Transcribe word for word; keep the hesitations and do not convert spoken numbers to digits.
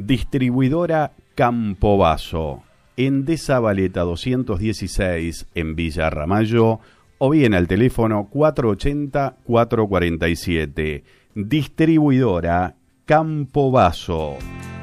Distribuidora Campobasso, en de Zabaleta doscientos dieciséis en Villa Ramallo, o bien al teléfono cuatro ochenta, cuatro cuarenta y siete. Distribuidora Campobasso.